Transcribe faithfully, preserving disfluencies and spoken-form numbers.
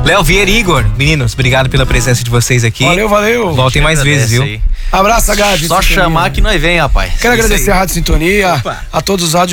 Léo Vieira e Igor, meninos, obrigado pela presença de vocês aqui. Valeu, valeu. Voltem mais vezes, viu? Aí. Abraço, H. Só chamar que nós vem, rapaz. Quero Isso agradecer aí. a Rádio Sintonia, Opa. a todos os rádios